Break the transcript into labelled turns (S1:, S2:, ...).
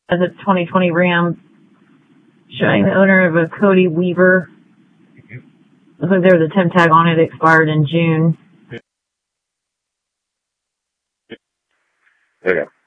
S1: as a 2020 Ram, showing the owner of a Cody Weaver. Looks like there was a temp tag on it. It expired in June.
S2: Okay.